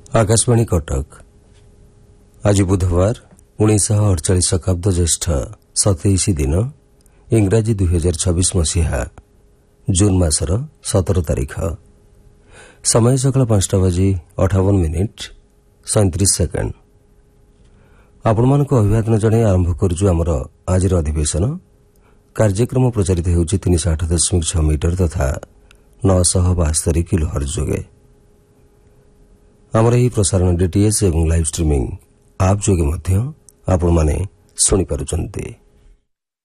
आकाशवाणी कटक आज बुधवार 1948 शताब्द ज्येष्ठ 27 दिन इंग्राजी 2026 मसीहा जून मासर 17 तारिख समय सकाळ 5:58 37 सेकेंड आपण अभिवादन जणाई आरंभ करुछु आमर आज अधिवेशन कार्यक्रम प्रचारित होउछि 308.6 मीटर तथा 972 किलोहर्ट्ज जोगे आमर यही प्रसारण डीटीएच एवं लाइव स्ट्रीमिंग आप जोगे मध्य आपण माने सुनि पारुचंती।